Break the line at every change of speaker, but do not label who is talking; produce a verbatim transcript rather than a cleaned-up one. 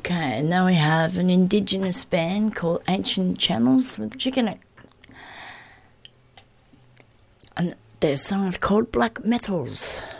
Okay, and now we have an Indigenous band called Ancient Channels with Chicken. And their song is called Black Metals.